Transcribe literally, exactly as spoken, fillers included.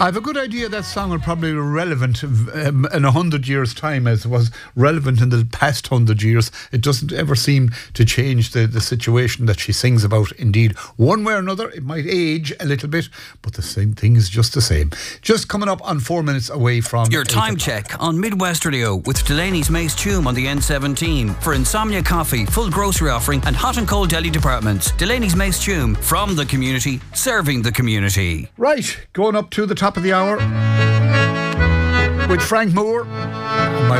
I have a good idea that song will probably be relevant um, in a hundred years' time as it was relevant in the past hundred years. It doesn't ever seem to change the, the situation that she sings about. Indeed, one way or another, it might age a little bit, but the same thing is just the same. Just coming up on four minutes away from... Your time check on Midwest Radio with Delaney's Mace Tume on the N seventeen. For Insomnia Coffee, full grocery offering and hot and cold deli departments. Delaney's Mace Tume, from the community, serving the community. Right, going up to the top of the hour with Frank Moore. My